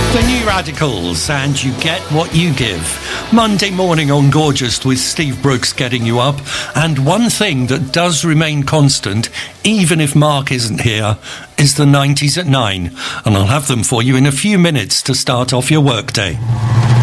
The New Radicals, and You Get What You Give. Monday morning on Gorgeous with Steve Brooks getting you up. And one thing that does remain constant, even if Mark isn't here, is the 90s at 9. And I'll have them for you in a few minutes to start off your workday.